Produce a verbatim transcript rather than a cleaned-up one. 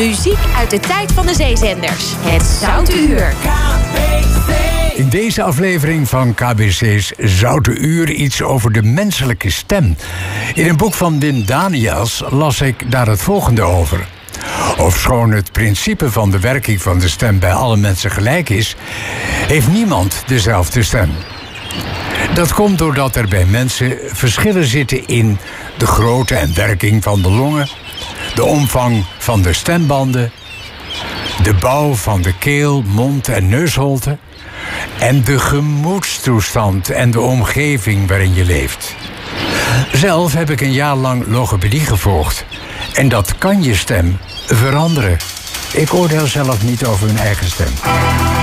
Muziek uit de tijd van de zeezenders. Het Zoute Uur. In deze aflevering van K B C's Zoute Uur iets over de menselijke stem. In een boek van Wim Daniels las ik daar het volgende over. Ofschoon het principe van de werking van de stem bij alle mensen gelijk is, heeft niemand dezelfde stem. Dat komt doordat er bij mensen verschillen zitten in de grootte en werking van de longen, de omvang van de stembanden, de bouw van de keel, mond en neusholte en de gemoedstoestand en de omgeving waarin je leeft. Zelf heb ik een jaar lang logopedie gevolgd en dat kan je stem veranderen. Ik oordeel zelf niet over hun eigen stem.